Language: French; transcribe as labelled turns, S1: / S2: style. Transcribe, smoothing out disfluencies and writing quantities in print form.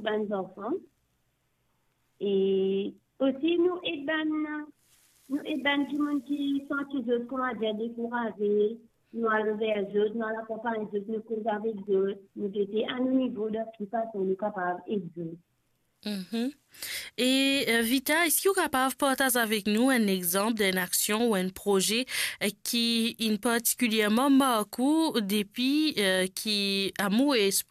S1: pour les enfants. Et aussi, nous aidons tout le monde qui sont toujours, comment dire, découragés. Nous allons vers eux, nous allons accompagner eux, nous causons avec eux, nous étions à nos niveaux de toute façon, nous sommes capables d'aider.
S2: Mhm. Et Vita, est-ce que vous êtes capable de partager avec nous un exemple d'une action ou un projet qui est particulièrement marqué depuis qui amour et